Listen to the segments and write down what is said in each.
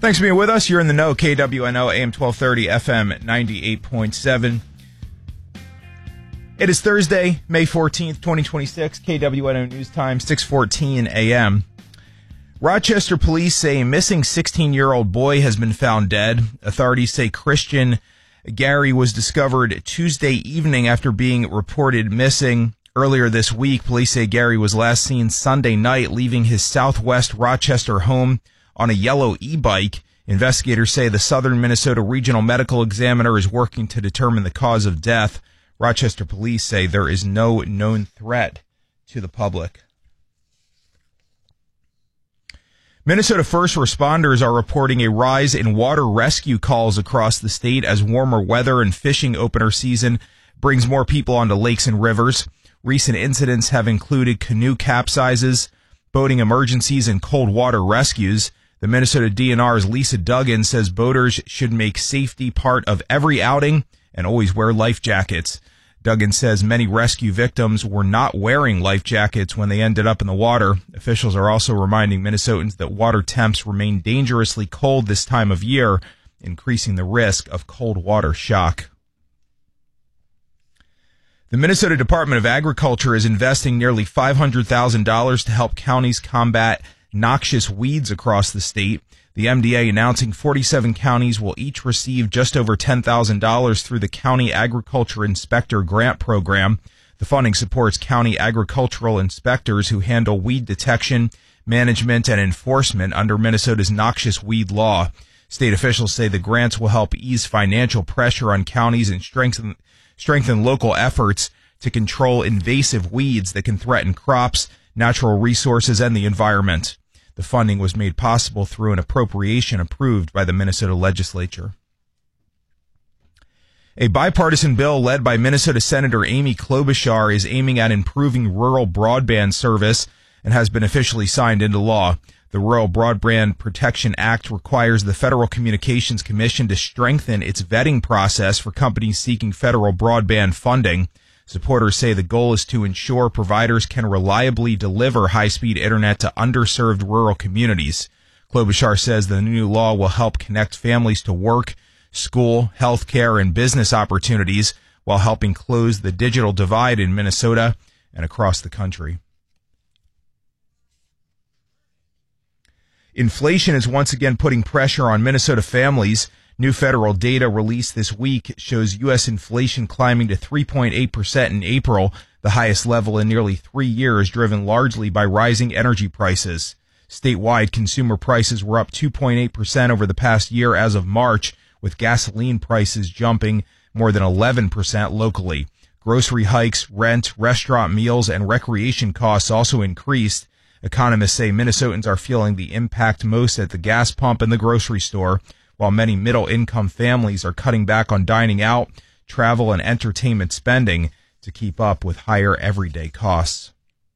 Thanks for being with us. You're in the know. KWNO, AM 1230, FM 98.7. It is Thursday, May 14th, 2026. KWNO News Time, 6:14 a.m. Rochester police say a missing 16-year-old boy has been found dead. Authorities say Christian Gary was discovered Tuesday evening after being reported missing. Earlier this week, police say Gary was last seen Sunday night leaving his southwest Rochester home on a yellow e-bike. Investigators say the Southern Minnesota Regional Medical Examiner is working to determine the cause of death. Rochester police say there is no known threat to the public. Minnesota first responders are reporting a rise in water rescue calls across the state as warmer weather and fishing opener season brings more people onto lakes and rivers. Recent incidents have included canoe capsizes, boating emergencies, and cold water rescues. The Minnesota DNR's Lisa Duggan says boaters should make safety part of every outing and always wear life jackets. Duggan says many rescue victims were not wearing life jackets when they ended up in the water. Officials are also reminding Minnesotans that water temps remain dangerously cold this time of year, increasing the risk of cold water shock. The Minnesota Department of Agriculture is investing nearly $500,000 to help counties combat noxious weeds across the state. The MDA announcing 47 counties will each receive just over $10,000 through the County Agriculture Inspector Grant Program. The funding supports county agricultural inspectors who handle weed detection, management, and enforcement under Minnesota's noxious weed law. State officials say the grants will help ease financial pressure on counties and strengthen local efforts to control invasive weeds that can threaten crops, natural resources, and the environment. The funding was made possible through an appropriation approved by the Minnesota legislature. A bipartisan bill led by Minnesota Senator Amy Klobuchar is aiming at improving rural broadband service and has been officially signed into law. The Rural Broadband Protection Act requires the Federal Communications Commission to strengthen its vetting process for companies seeking federal broadband funding. Supporters say the goal is to ensure providers can reliably deliver high-speed internet to underserved rural communities. Klobuchar says the new law will help connect families to work, school, healthcare, and business opportunities while helping close the digital divide in Minnesota and across the country. Inflation is once again putting pressure on Minnesota families. New federal data released this week shows U.S. inflation climbing to 3.8% in April, the highest level in nearly 3 years, driven largely by rising energy prices. Statewide, consumer prices were up 2.8% over the past year as of March, with gasoline prices jumping more than 11% locally. Grocery hikes, rent, restaurant meals, and recreation costs also increased. Economists say Minnesotans are feeling the impact most at the gas pump and the grocery store, while many middle-income families are cutting back on dining out, travel, and entertainment spending to keep up with higher everyday costs.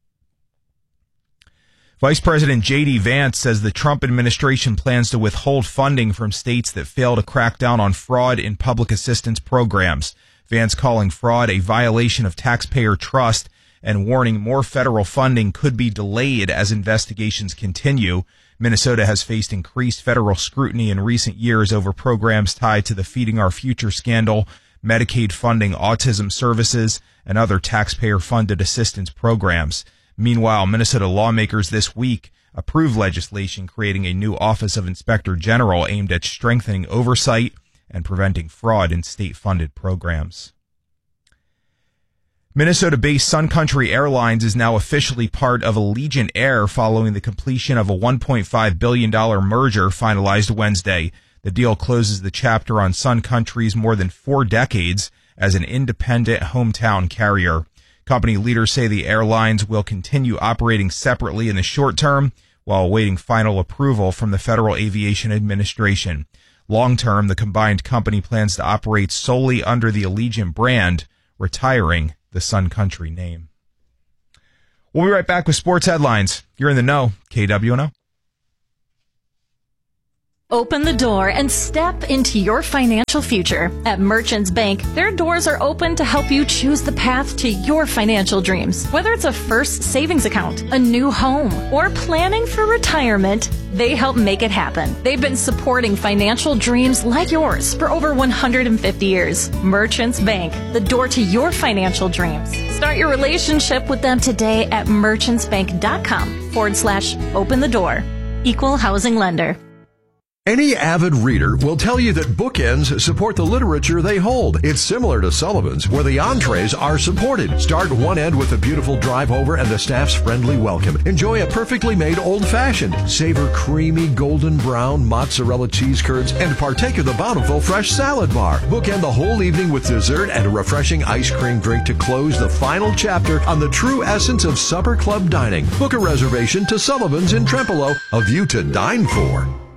Vice President J.D. Vance says the Trump administration plans to withhold funding from states that fail to crack down on fraud in public assistance programs. Vance calling fraud a violation of taxpayer trust and warning more federal funding could be delayed as investigations continue. Minnesota has faced increased federal scrutiny in recent years over programs tied to the Feeding Our Future scandal, Medicaid funding autism services, and other taxpayer-funded assistance programs. Meanwhile, Minnesota lawmakers this week approved legislation creating a new Office of Inspector General aimed at strengthening oversight and preventing fraud in state-funded programs. Minnesota-based Sun Country Airlines is now officially part of Allegiant Air following the completion of a $1.5 billion merger finalized Wednesday. The deal closes the chapter on Sun Country's more than 4 decades as an independent hometown carrier. Company leaders say the airlines will continue operating separately in the short term while awaiting final approval from the Federal Aviation Administration. Long term, the combined company plans to operate solely under the Allegiant brand, retiring the Sun Country name. We'll be right back with sports headlines. You're in the know, KWNO. Open the door and step into your financial future. At Merchants Bank, their doors are open to help you choose the path to your financial dreams. Whether it's a first savings account, a new home, or planning for retirement, they help make it happen. They've been supporting financial dreams like yours for over 150 years. Merchants Bank, the door to your financial dreams. Start your relationship with them today at merchantsbank.com/open the door. Equal housing lender. Any avid reader will tell you that bookends support the literature they hold. It's similar to Sullivan's, where the entrees are supported. Start one end with a beautiful drive over and the staff's friendly welcome. Enjoy a perfectly made old-fashioned. Savor creamy golden brown mozzarella cheese curds and partake of the bountiful fresh salad bar. Bookend the whole evening with dessert and a refreshing ice cream drink to close the final chapter on the true essence of supper club dining. Book a reservation to Sullivan's in Trempealeau, a view to dine for.